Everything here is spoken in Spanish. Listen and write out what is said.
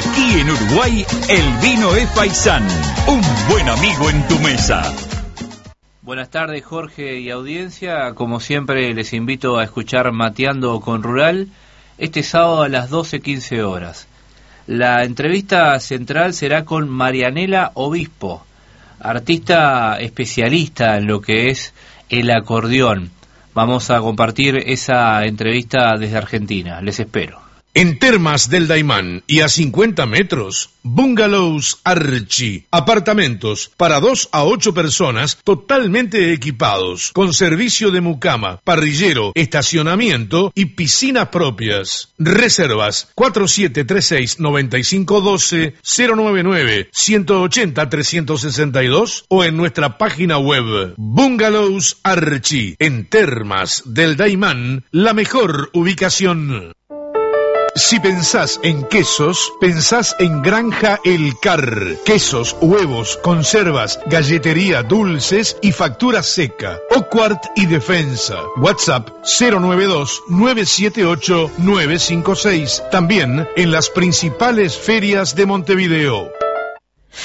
Aquí en Uruguay, el vino es Faisán, un buen amigo en tu mesa. Buenas tardes, Jorge y audiencia. Como siempre, les invito a escuchar Mateando con Rural este sábado a las 12:15 horas. La entrevista central será con Marianela Obispo, artista especialista en lo que es el acordeón. Vamos a compartir esa entrevista desde Argentina. Les espero. En Termas del Daymán y a 50 metros, Bungalows Archi. Apartamentos para 2 a 8 personas totalmente equipados, con servicio de mucama, parrillero, estacionamiento y piscinas propias. Reservas 4736-9512, 099-180-362 o en nuestra página web. Bungalows Archi. En Termas del Daymán, la mejor ubicación. Si pensás en quesos, pensás en Granja El Car. Quesos, huevos, conservas, galletería, dulces y factura seca. Oquart y Defensa. WhatsApp 092-978-956. También en las principales ferias de Montevideo.